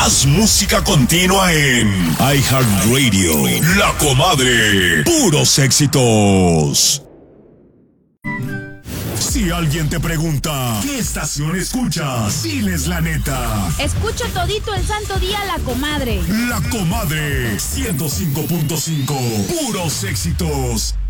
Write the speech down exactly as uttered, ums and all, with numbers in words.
Más música continua en iHeartRadio. La Comadre. Puros éxitos. Si alguien te pregunta, ¿qué estación escuchas? Diles la neta. Escucho todito el santo día La Comadre. La Comadre, ciento cinco punto cinco. Puros éxitos.